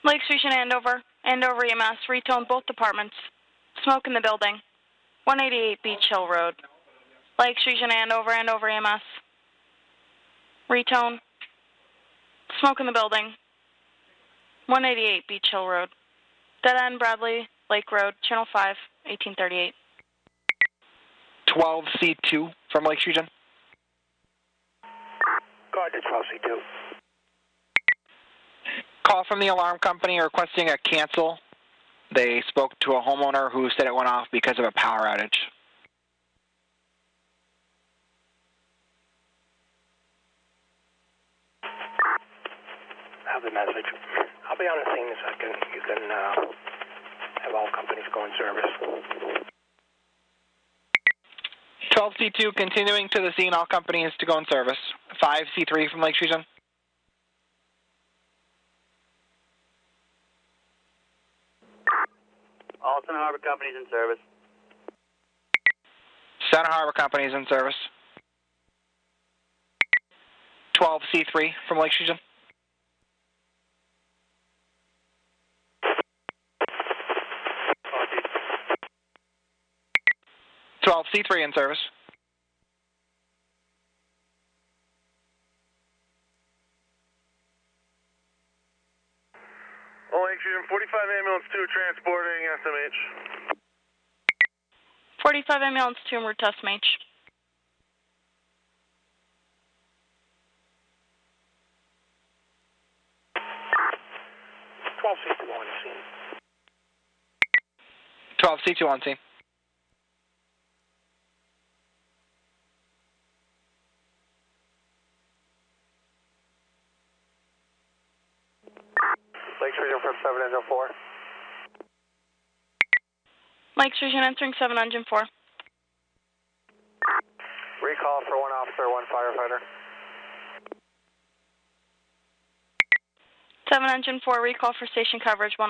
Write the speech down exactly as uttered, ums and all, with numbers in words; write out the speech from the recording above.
Lakes Region Andover, Andover E M S, retone both departments. Smoke in the building. one eighty-eight Beach Hill Road. Lakes Region Andover, Andover E M S. Retone. Smoke in the building. one eighty-eight Beach Hill Road. Dead End Bradley Lake Road, Channel five, eighteen thirty-eight. twelve C two from Lakes Region. Go ahead to twelve C two. Call from the alarm company requesting a cancel. They spoke to a homeowner who said it went off because of a power outage. Have the message. I'll be on the scene in a second. You can uh, have all companies go in service. twelve C two continuing to the scene, all companies to go in service. five C three from Lakes Region. All Center Harbor companies in service. Center Harbor companies in service. twelve C three from Lakes Region. twelve C three in service. Lakes Region, forty-five ambulance two transporting S M H. forty-five ambulance two en route to S M H. twelve C two on scene. twelve C two on scene. Lakes Region from seven engine four. Lakes Region entering seven engine four. Recall for one officer, one firefighter. seven engine four, recall for station coverage, one